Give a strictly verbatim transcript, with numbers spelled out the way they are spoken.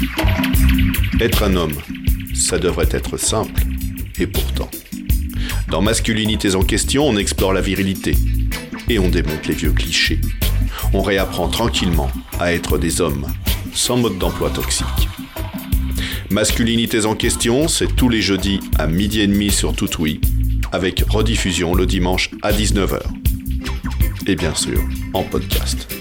Être un homme, ça devrait être simple, et pourtant. Dans Masculinités en question, on explore la virilité, et on démonte les vieux clichés. On réapprend tranquillement à être des hommes, sans mode d'emploi toxique. Masculinités en question, c'est tous les jeudis à midi et demi sur Toutoui, avec rediffusion le dimanche à dix-neuf heures. Et bien sûr, en podcast.